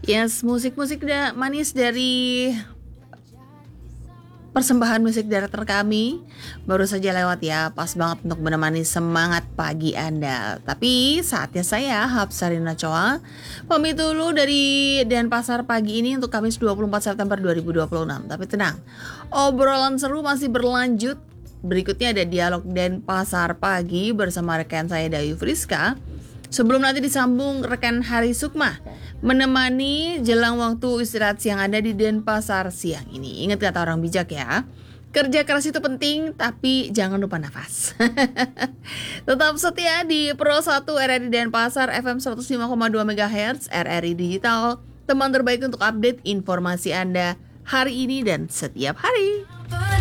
Yes, musik-musik manis dari persembahan musik director kami baru saja lewat ya, pas banget untuk menemani semangat pagi Anda. Tapi saatnya saya, Hapsarina Choa, pamit dulu dari Denpasar pagi ini untuk Kamis 24 September 2026. Tapi tenang, obrolan seru masih berlanjut. Berikutnya ada dialog Denpasar pagi bersama rekan saya Dayu Friska. Sebelum nanti disambung rekan Hari Sukma menemani jelang waktu istirahat siang Anda di Denpasar siang ini. Ingat kata orang bijak ya, kerja keras itu penting tapi jangan lupa nafas. Tetap setia di Pro 1 RRI Denpasar FM 105,2 MHz RRI Digital, teman terbaik untuk update informasi Anda hari ini dan setiap hari.